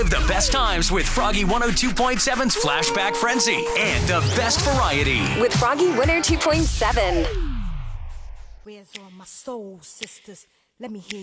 The best times with Froggy 102.7's Flashback Frenzy and the best variety. With Froggy Winner 2.7. Where's all my soul sisters? Let me hear